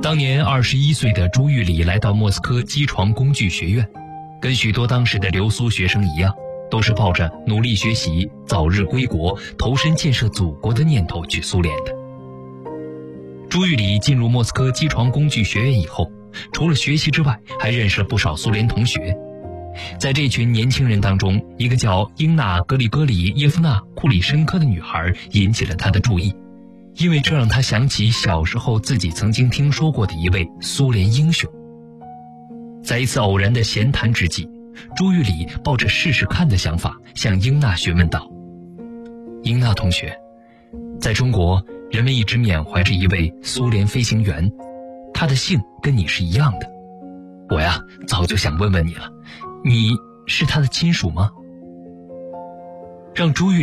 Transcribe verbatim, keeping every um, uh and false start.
当年二十一岁的朱玉礼来到莫斯科机床工具学院，跟许多当时的留苏学生一样，都是抱着努力学习、早日归国、投身建设祖国的念头去苏联的。朱玉礼进入莫斯科机床工具学院以后，除了学习之外，还认识了不少苏联同学。在这群年轻人当中，一个叫英娜·格里戈里耶夫娜·库里申科的女孩引起了他的注意，因为这让他想起小时候自己曾经听说过的一位苏联英雄。在一次偶然的闲谈之际，朱玉礼抱着试试看的想法向英娜询问道：英娜同学，在中国人们一直缅怀着一位苏联飞行员，他的姓跟你是一样的。我呀，早就想问问你了，你是他的亲属吗？让朱玉